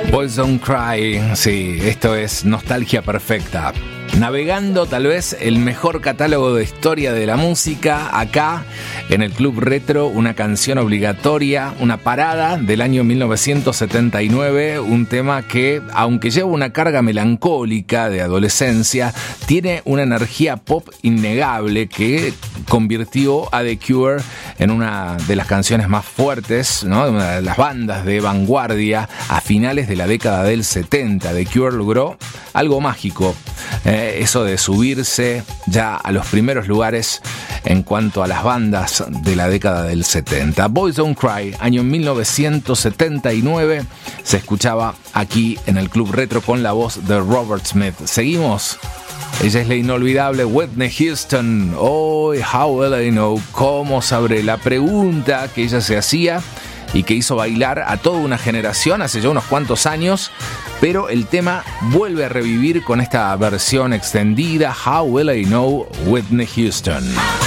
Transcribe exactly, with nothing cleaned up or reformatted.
Boys Don't Cry, sí, esto es nostalgia perfecta. Navegando tal vez el mejor catálogo de historia de la música, acá en el Club Retro, una canción obligatoria, una parada del año mil novecientos setenta y nueve, un tema que, aunque lleva una carga melancólica de adolescencia, tiene una energía pop innegable que convirtió a The Cure en una de las canciones más fuertes, ¿no?, de una de las bandas de vanguardia a finales de la década del setenta. The Cure logró algo mágico, eh, eso de subirse ya a los primeros lugares en cuanto a las bandas de la década del setenta. Boys Don't Cry, año mil novecientos setenta y nueve, se escuchaba aquí en el Club Retro con la voz de Robert Smith. Seguimos. Ella es la inolvidable Whitney Houston. Oh, how will I know? ¿Cómo sabré? La pregunta que ella se hacía y que hizo bailar a toda una generación hace ya unos cuantos años, pero el tema vuelve a revivir con esta versión extendida. How will I know? Whitney Houston.